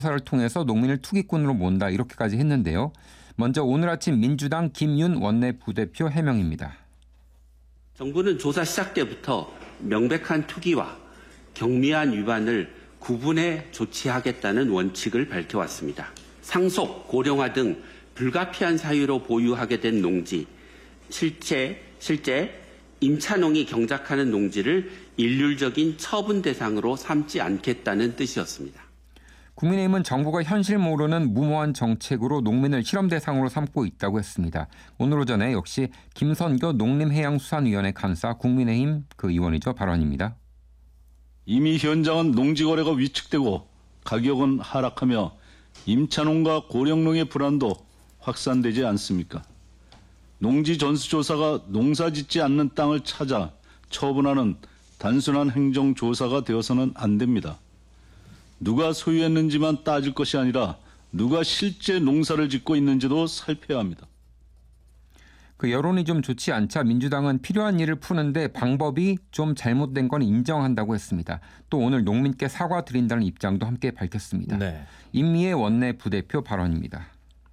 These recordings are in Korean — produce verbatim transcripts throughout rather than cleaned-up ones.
조사를 통해서 농민을 투기꾼으로 몬다 이렇게까지 했는데요. 먼저 오늘 아침 민주당 김윤 원내 부대표 해명입니다. 정부는 조사 시작 때부터 명백한 투기와 경미한 위반을 구분해 조치하겠다는 원칙을 밝혀왔습니다. 상속, 고령화 등 불가피한 사유로 보유하게 된 농지, 실제, 실제 임차농이 경작하는 농지를 일률적인 처분 대상으로 삼지 않겠다는 뜻이었습니다. 국민의힘은 정부가 현실 모르는 무모한 정책으로 농민을 실험 대상으로 삼고 있다고 했습니다. 오늘 오전에 역시 김선교 농림해양수산위원회 간사 국민의힘 그 의원이죠. 발언입니다. 이미 현장은 농지 거래가 위축되고 가격은 하락하며 임차농과 고령농의 불안도 확산되지 않습니까? 농지 전수조사가 농사짓지 않는 땅을 찾아 처분하는 단순한 행정조사가 되어서는 안 됩니다. 누가 소유했는지만 따질 것이 아니라 누가 실제 농사를 짓고 있는지도 살펴야 합니다. 그 여론이 좀 좋지 않자 민주당은 필요한 일을 푸는데 방법이 좀 잘못된 건 인정한다고 했습니다. 또 오늘 농민께 사과드린다는 입장도 함께 밝혔습니다. 네. 임미애 원내 부대표 발언입니다.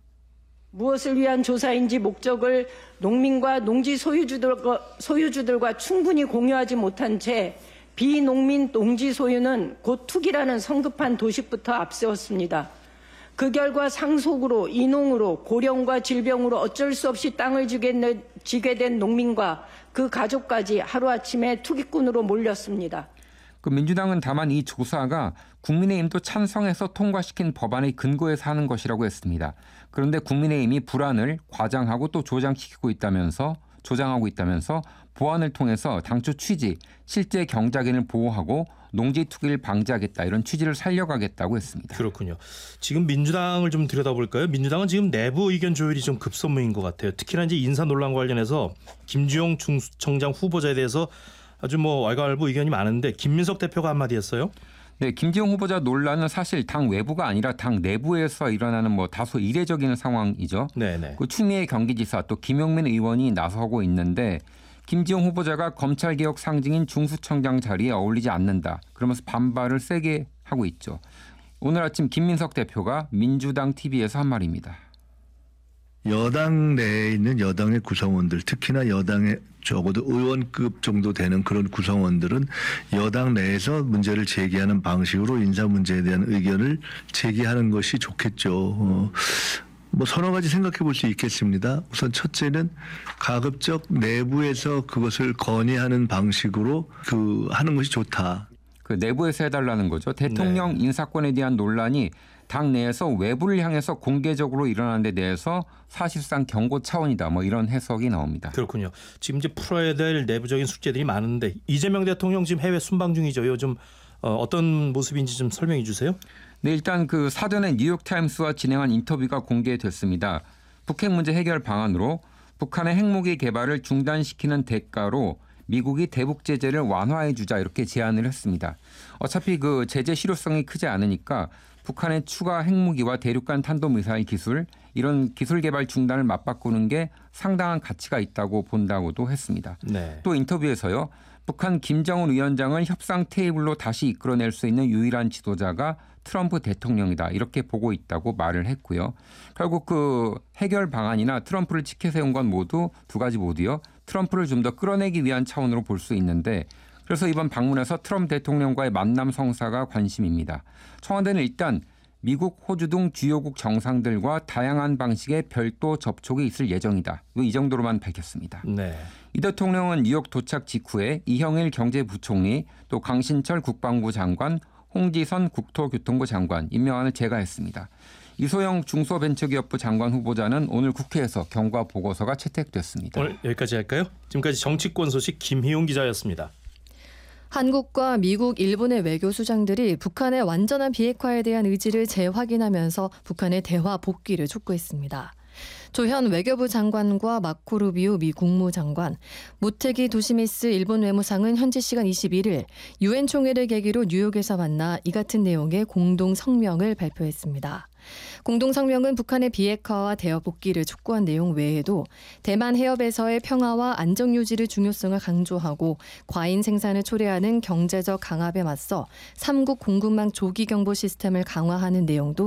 무엇을 위한 조사인지 목적을 농민과 농지 소유주들과, 소유주들과 충분히 공유하지 못한 채 비농민 농지 소유는 곧 투기라는 성급한 도식부터 앞세웠습니다. 그 결과 상속으로, 인농으로, 고령과 질병으로 어쩔 수 없이 땅을 지게 된 농민과 그 가족까지 하루아침에 투기꾼으로 몰렸습니다. 그 민주당은 다만 이 조사가 국민의힘도 찬성해서 통과시킨 법안의 근거에서 하는 것이라고 했습니다. 그런데 국민의힘이 불안을 과장하고 또 조장시키고 있다면서 조장하고 있다면서 보완을 통해서 당초 취지, 실제 경작인을 보호하고 농지 투기를 방지하겠다 이런 취지를 살려가겠다고 했습니다. 그렇군요. 지금 민주당을 좀 들여다볼까요? 민주당은 지금 내부 의견 조율이 좀 급선무인 것 같아요. 특히나 이제 인사 논란과 관련해서 김주영 중수청장 후보자에 대해서 아주 뭐 왈가왈부 의견이 많은데 김민석 대표가 한마디 했어요. 네, 김지영 후보자 논란은 사실 당 외부가 아니라 당 내부에서 일어나는 뭐 다소 이례적인 상황이죠. 네네. 그 추미애 경기지사 또 김용민 의원이 나서고 있는데 김지영 후보자가 검찰개혁 상징인 중수청장 자리에 어울리지 않는다. 그러면서 반발을 세게 하고 있죠. 오늘 아침 김민석 대표가 민주당 티비에서 한 말입니다. 여당 내에 있는 여당의 구성원들, 특히나 여당의 적어도 의원급 정도 되는 그런 구성원들은 여당 내에서 문제를 제기하는 방식으로 인사 문제에 대한 의견을 제기하는 것이 좋겠죠. 어, 뭐 서너 가지 생각해 볼 수 있겠습니다. 우선 첫째는 가급적 내부에서 그것을 건의하는 방식으로 그 하는 것이 좋다. 그 내부에서 해달라는 거죠. 대통령 네. 인사권에 대한 논란이 당 내에서 외부를 향해서 공개적으로 일어나는 데 대해서 사실상 경고 차원이다. 뭐 이런 해석이 나옵니다. 그렇군요. 지금 이제 풀어야 될 내부적인 숙제들이 많은데 이재명 대통령 지금 해외 순방 중이죠. 요즘 어, 어떤 모습인지 좀 설명해 주세요. 네, 일단 그 사전에 뉴욕타임스와 진행한 인터뷰가 공개됐습니다. 북핵 문제 해결 방안으로 북한의 핵무기 개발을 중단시키는 대가로 미국이 대북 제재를 완화해 주자 이렇게 제안을 했습니다. 어차피 그 제재 실효성이 크지 않으니까 북한의 추가 핵무기와 대륙간 탄도미사일 기술 이런 기술 개발 중단을 맞바꾸는 게 상당한 가치가 있다고 본다고도 했습니다. 네. 또 인터뷰에서요. 북한 김정은 위원장을 협상 테이블로 다시 이끌어낼 수 있는 유일한 지도자가 트럼프 대통령이다 이렇게 보고 있다고 말을 했고요. 결국 그 해결 방안이나 트럼프를 치켜세운 건 모두 두 가지 모두요. 트럼프를 좀 더 끌어내기 위한 차원으로 볼 수 있는데 그래서 이번 방문에서 트럼프 대통령과의 만남 성사가 관심입니다. 청와대는 일단 미국, 호주 등 주요국 정상들과 다양한 방식의 별도 접촉이 있을 예정이다. 이 정도로만 밝혔습니다. 네. 이 대통령은 뉴욕 도착 직후에 이형일 경제부총리 또 강신철 국방부 장관 홍지선 국토교통부 장관 임명안을 제거했습니다. 이소영 중소벤처기업부 장관 후보자는 오늘 국회에서 경과 보고서가 채택됐습니다. 오늘 여기까지 할까요? 지금까지 정치권 소식 김희용 기자였습니다. 한국과 미국, 일본의 외교수장들이 북한의 완전한 비핵화에 대한 의지를 재확인하면서 북한의 대화 복귀를 촉구했습니다. 조현 외교부 장관과 마코 루비오 미 국무장관, 모테기 도시미스 일본 외무상은 현지 시간 이십일 일 유엔 총회를 계기로 뉴욕에서 만나 이 같은 내용의 공동 성명을 발표했습니다. 공동 성명은 북한의 비핵화와 대화 복귀를 촉구한 내용 외에도 대만 해협에서의 평화와 안정 유지의 중요성을 강조하고 과잉 생산을 초래하는 경제적 강압에 맞서 삼국 공급망 조기 경보 시스템을 강화하는 내용도